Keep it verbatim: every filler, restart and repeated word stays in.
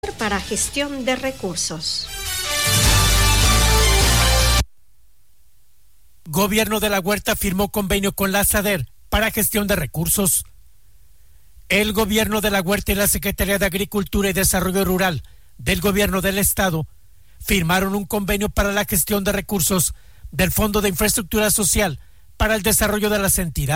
para gestión de recursos. Gobierno de la Huerta firmó convenio con la SADER para gestión de recursos. El Gobierno de la Huerta y la Secretaría de Agricultura y Desarrollo Rural del Gobierno del Estado firmaron un convenio para la gestión de recursos del Fondo de Infraestructura Social para el desarrollo de las entidades.